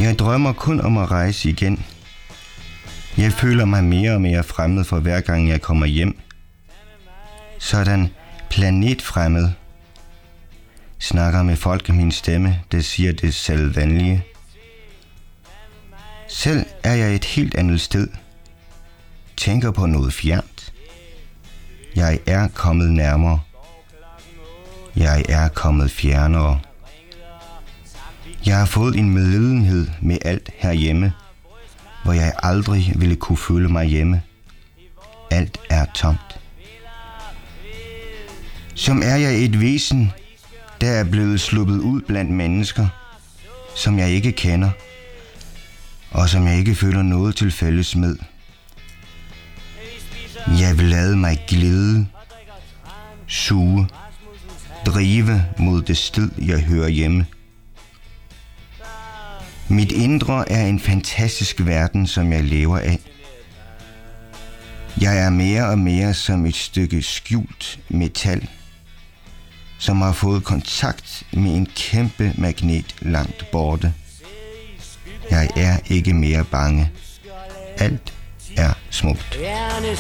Jeg drømmer kun om at rejse igen. Jeg føler mig mere og mere fremmed for hver gang jeg kommer hjem. Sådan planetfremmed. Snakker med folk af min stemme, der siger det selvvanlige. Selv er jeg et helt andet sted. Tænker på noget fjernt. Jeg er kommet nærmere. Jeg er kommet fjernere. Jeg har fået en medlidenhed med alt herhjemme, hvor jeg aldrig ville kunne føle mig hjemme. Alt er tomt. Som er jeg et væsen, der er blevet sluppet ud blandt mennesker, som jeg ikke kender, og som jeg ikke føler noget til fælles med. Jeg vil lade mig glide, suge, drive mod det sted, jeg hører hjemme. Mit indre er en fantastisk verden, som jeg lever af. Jeg er mere og mere som et stykke skjult metal, som har fået kontakt med en kæmpe magnet langt borte. Jeg er ikke mere bange. Alt er smukt.